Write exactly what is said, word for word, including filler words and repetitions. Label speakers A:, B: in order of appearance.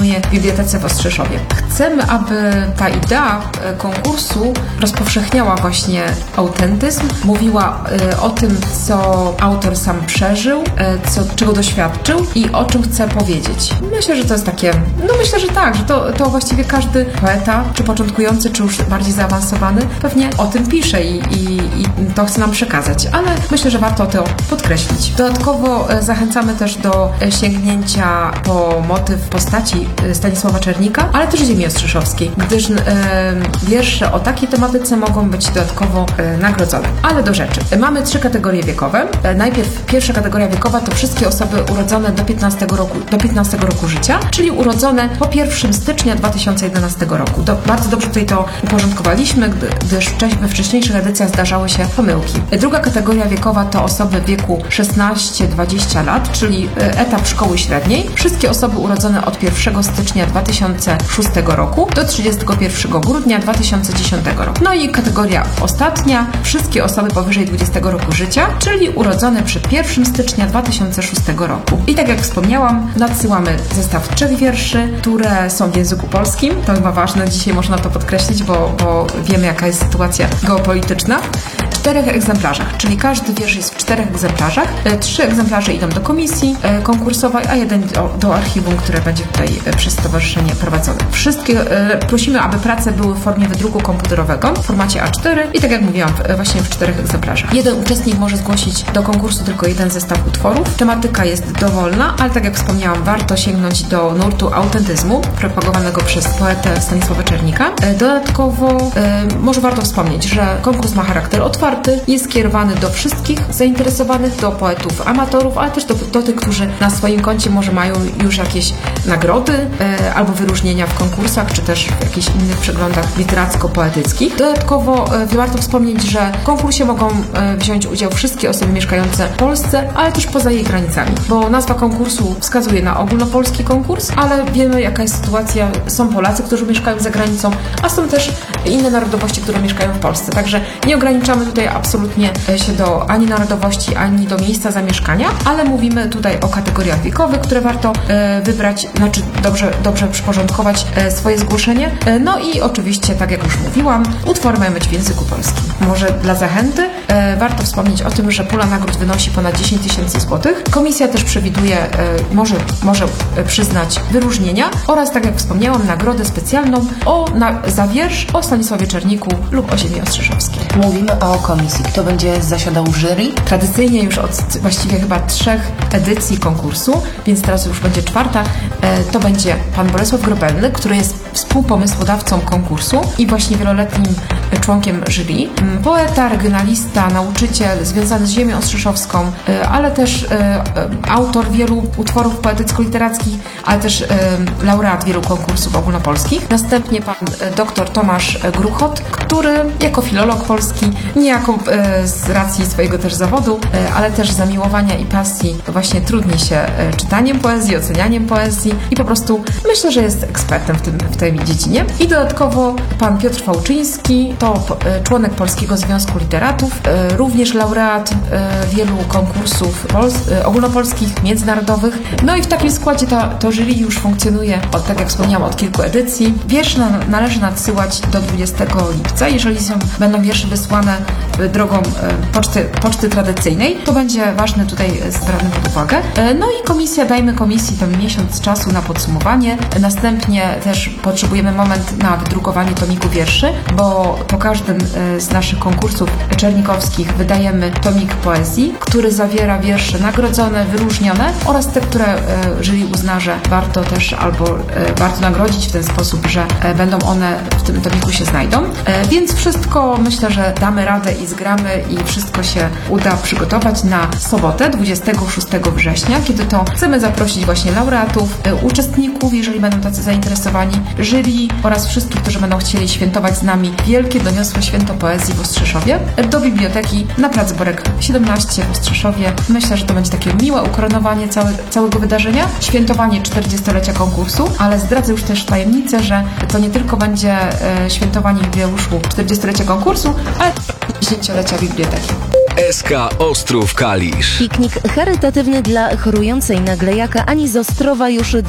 A: funkcjonuje w Bibliotece w Ostrzeszowie. Chcemy, aby ta idea konkursu rozpowszechniała właśnie autentyzm, mówiła o tym, co autor sam przeżył, co, czego doświadczył i o czym chce powiedzieć. Myślę, że to jest takie, no myślę, że tak, że to, to właściwie każdy poeta, czy początkujący, czy już bardziej zaawansowany, pewnie o tym pisze i, i, i to chce nam przekazać, ale myślę, że warto to podkreślić. Dodatkowo zachęcamy też do sięgnięcia po motyw postaci Stanisława Czernika, ale też ziemi ostrzeszowskiej, gdyż e, wiersze o takiej tematyce mogą być dodatkowo e, nagrodzone. Ale do rzeczy. Mamy trzy kategorie wiekowe. E, najpierw pierwsza kategoria wiekowa to wszystkie osoby urodzone do piętnastego roku, do piętnastego roku życia, czyli urodzone po pierwszego stycznia dwa tysiące jedenastego roku. Do, bardzo dobrze tutaj to uporządkowaliśmy, gdyż we wcześniejszych edycjach zdarzały się pomyłki. E, druga kategoria wiekowa to osoby w wieku szesnaście do dwudziestu lat, czyli e, etap szkoły średniej. Wszystkie osoby urodzone od pierwszego stycznia dwa tysiące szóstego roku do trzydziestego pierwszego grudnia dwa tysiące dziesiątego roku. No i kategoria ostatnia, wszystkie osoby powyżej dwudziestego roku życia, czyli urodzone przed pierwszego stycznia dwa tysiące szóstego roku. I tak jak wspomniałam, nadsyłamy zestaw trzech wierszy, które są w języku polskim. To chyba ważne, dzisiaj można to podkreślić, bo, bo wiemy, jaka jest sytuacja geopolityczna. W czterech egzemplarzach, czyli każdy wiersz jest w czterech egzemplarzach. Trzy egzemplarze idą do komisji konkursowej, a jeden do, do archiwum, które będzie tutaj przez stowarzyszenie prowadzone. Wszystkie e, prosimy, aby prace były w formie wydruku komputerowego w formacie A cztery i tak jak mówiłam, w, właśnie w czterech egzemplarzach. Jeden uczestnik może zgłosić do konkursu tylko jeden zestaw utworów. Tematyka jest dowolna, ale tak jak wspomniałam, warto sięgnąć do nurtu autentyzmu propagowanego przez poetę Stanisława Czernika. E, dodatkowo e, może warto wspomnieć, że konkurs ma charakter otwarty, jest skierowany do wszystkich zainteresowanych, do poetów amatorów, ale też do, do tych, którzy na swoim koncie może mają już jakieś nagrody e, albo wyróżnienia w konkursach, czy też w jakichś innych przeglądach literacko-poetyckich. Dodatkowo e, warto wspomnieć, że w konkursie mogą e, wziąć udział wszystkie osoby mieszkające w Polsce, ale też poza jej granicami, bo nazwa konkursu wskazuje na ogólnopolski konkurs, ale wiemy, jaka jest sytuacja. Są Polacy, którzy mieszkają za granicą, a są też inne narodowości, które mieszkają w Polsce. Także nie ograniczamy tutaj absolutnie się do ani narodowości, ani do miejsca zamieszkania, ale mówimy tutaj o kategoriach wiekowych, które warto e, wybrać, znaczy dobrze, dobrze przyporządkować e, swoje zgłoszenie. E, no i oczywiście, tak jak już mówiłam, utwory mają być w języku polskim. Może dla zachęty e, warto wspomnieć o tym, że pula nagród wynosi ponad dziesięć tysięcy złotych. Komisja też przewiduje, e, może, może przyznać wyróżnienia oraz, tak jak wspomniałam, nagrodę specjalną o, na, za wiersz o Stanisławie Czerniku lub o ziemi ostrzeszowskiej.
B: Mówimy o komisji. Kto będzie zasiadał w jury?
A: Tradycyjnie już od właściwie chyba trzech edycji konkursu, więc teraz już będzie czwarta, e, to będzie pan Bolesław Grobelny, który jest współpomysłodawcą konkursu i właśnie wieloletnim członkiem jury. Poeta, regionalista, nauczyciel związany z ziemią ostrzeszowską, e, ale też e, autor wielu utworów poetycko-literackich, ale też e, laureat wielu konkursów ogólnopolskich. Następnie pan dr Tomasz Gruchot, który jako filolog polski, niejako e, z racji swojego też zawodu, e, ale też zamiłowania i pasji właśnie trudni się e, czytaniem poezji, ocenianiem poezji i po prostu myślę, że jest ekspertem w, tym, w tej dziedzinie. I dodatkowo pan Piotr Fałczyński to e, członek Polskiego Związku Literatów, e, również laureat e, wielu konkursów pols- e, ogólnopolskich, międzynarodowych. No i w takim składzie ta, to jury już funkcjonuje, od, tak jak wspomniałam, od kilku edycji. Wiersze na, należy nadsyłać do dwudziestego lipca. Jeżeli są, będą wiersze wysłane drogą e, poczty, poczty tradycyjnej, to będzie ważne tutaj brane pod uwagę. E, no i komisja, dajmy komisji tam miesiąc czasu na podsumowanie. Następnie też potrzebujemy moment na wydrukowanie tomiku wierszy, bo po każdym e, z naszych konkursów czernikowskich wydajemy tomik poezji, który zawiera wiersze nagrodzone, wyróżnione oraz te, które e, jury uzna, że warto też albo e, warto nagrodzić w ten sposób, że e, będą one w tym tomiku się znajdą. E, więc wszystko myślę, że damy radę i zgramy i wszystko się uda przygotować na sobotę, dwudziestego szóstego września, kiedy to chcemy zaprosić właśnie laureatów, e, uczestników, jeżeli będą tacy zainteresowani, jury oraz wszystkich, którzy będą chcieli świętować z nami wielkie, doniosłe święto poezji w Ostrzeszowie, do biblioteki na plac Borek siedemnaście w Ostrzeszowie. Myślę, że to będzie takie miłe ukoronowanie całe, całego wydarzenia, świętowanie czterdziestolecia konkursu, ale zdradzę już też tajemnicę, że to nie tylko będzie e, świętowanie jubileuszu czterdziestolecia konkursu, ale dziesięciolecia biblioteki.
C: S K Ostrów Kalisz.
D: Piknik charytatywny dla chorującej na glejaka Ani z Ostrowa już